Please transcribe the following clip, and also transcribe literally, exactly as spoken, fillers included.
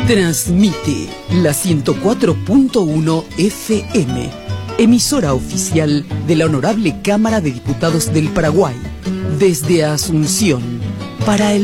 Transmite la ciento cuatro punto uno F M, emisora oficial de la Honorable Cámara de Diputados del Paraguay, desde Asunción, para el